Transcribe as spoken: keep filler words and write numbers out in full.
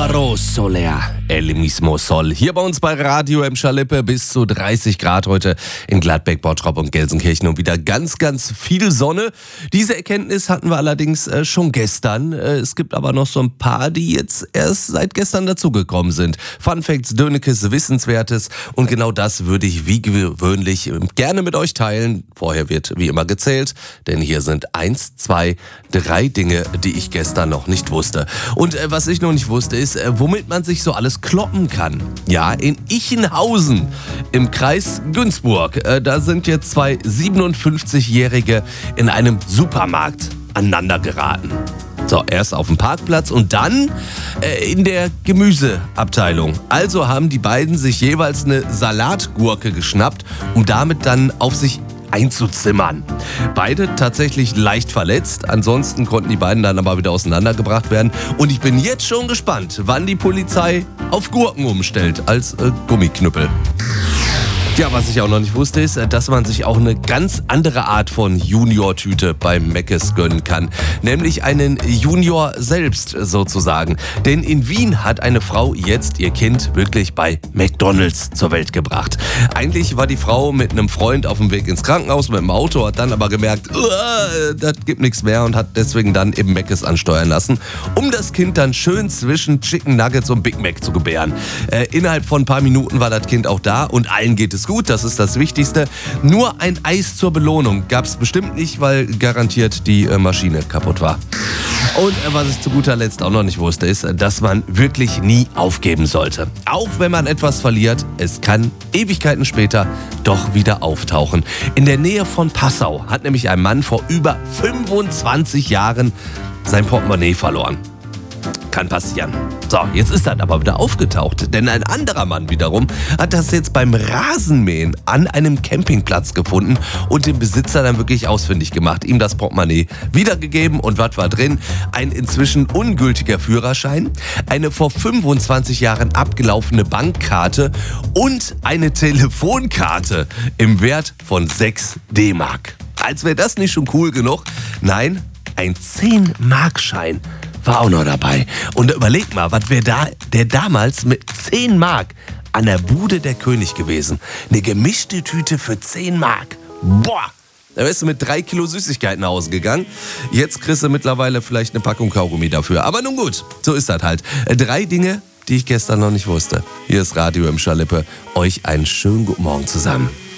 Alvaro Soler, El mismo Sol. Hier bei uns bei Radio im Schalippe bis zu dreißig Grad heute in Gladbeck, Bottrop und Gelsenkirchen und wieder ganz, ganz viel Sonne. Diese Erkenntnis hatten wir allerdings äh, schon gestern. Äh, es gibt aber noch so ein paar, die jetzt erst seit gestern dazugekommen sind. Fun Facts, Dönekes, Wissenswertes und genau das würde ich wie gewöhnlich gerne mit euch teilen. Vorher wird wie immer gezählt, denn hier sind eins, zwei, drei Dinge, die ich gestern noch nicht wusste. Und äh, was ich noch nicht wusste, ist, äh, womit man sich so alles kloppen kann. Ja, in Ichenhausen im Kreis Günzburg. Äh, da sind jetzt zwei siebenundfünfzigjährige in einem Supermarkt aneinander geraten. So, erst auf dem Parkplatz und dann äh, in der Gemüseabteilung. Also haben die beiden sich jeweils eine Salatgurke geschnappt, um damit dann auf sich einzuzimmern. Beide tatsächlich leicht verletzt. Ansonsten konnten die beiden dann aber wieder auseinandergebracht werden. Und ich bin jetzt schon gespannt, wann die Polizei auf Gurken umstellt als äh, Gummiknüppel. Ja, was ich auch noch nicht wusste, ist, dass man sich auch eine ganz andere Art von Junior-Tüte beim Meckes gönnen kann. Nämlich einen Junior selbst sozusagen. Denn in Wien hat eine Frau jetzt ihr Kind wirklich bei McDonald's zur Welt gebracht. Eigentlich war die Frau mit einem Freund auf dem Weg ins Krankenhaus mit dem Auto, hat dann aber gemerkt, das gibt nichts mehr und hat deswegen dann eben Meckes ansteuern lassen, um das Kind dann schön zwischen Chicken Nuggets und Big Mac zu gebären. Äh, innerhalb von ein paar Minuten war das Kind auch da und allen geht es gut, das ist das Wichtigste. Nur ein Eis zur Belohnung gab es bestimmt nicht, weil garantiert die äh, Maschine kaputt war. Und äh, was ich zu guter Letzt auch noch nicht wusste, ist, dass man wirklich nie aufgeben sollte. Auch wenn man etwas verliert, es kann Ewigkeiten später doch wieder auftauchen. In der Nähe von Passau hat nämlich ein Mann vor über fünfundzwanzig Jahren sein Portemonnaie verloren. Kann passieren. So, jetzt ist das aber wieder aufgetaucht, denn ein anderer Mann wiederum hat das jetzt beim Rasenmähen an einem Campingplatz gefunden und den Besitzer dann wirklich ausfindig gemacht, ihm das Portemonnaie wiedergegeben und was war drin? Ein inzwischen ungültiger Führerschein, eine vor fünfundzwanzig Jahren abgelaufene Bankkarte und eine Telefonkarte im Wert von sechs D-Mark. Als wäre das nicht schon cool genug? Nein, ein zehn-Mark-Schein war auch noch dabei. Und überleg mal, was wäre da der damals mit zehn Mark an der Bude der König gewesen? Eine gemischte Tüte für zehn Mark. Boah! Da wärst du mit drei Kilo Süßigkeiten nach Hause gegangen. Jetzt kriegst du mittlerweile vielleicht eine Packung Kaugummi dafür. Aber nun gut, so ist das halt. Drei Dinge, die ich gestern noch nicht wusste. Hier ist Radio im Schalippe. Euch einen schönen guten Morgen zusammen.